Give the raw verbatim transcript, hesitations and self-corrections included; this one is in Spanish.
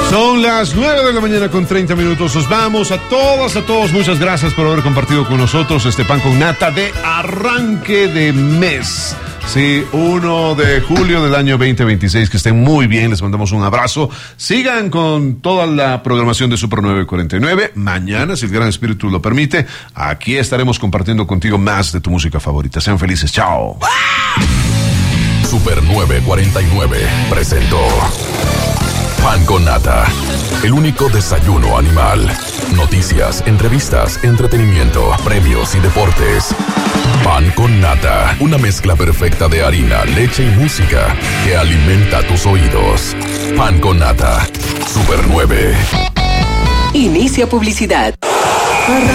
Son las nueve de la mañana con treinta minutos. Os vamos a todas, a todos. Muchas gracias por haber compartido con nosotros este pan con nata de arranque de mes. Sí, uno de julio del año veinte veintiséis. Que estén muy bien, les mandamos un abrazo. Sigan con toda la programación de Super nueve cuarenta y nueve. Mañana, si el Gran Espíritu lo permite, aquí estaremos compartiendo contigo más de tu música favorita. Sean felices, chao. Super nueve cuarenta y nueve presentó Pan con Nata, el único desayuno animal. Noticias, entrevistas, entretenimiento, premios y deportes. Pan con Nata, una mezcla perfecta de harina, leche y música que alimenta tus oídos. Pan con Nata, Super nueve. Inicia publicidad.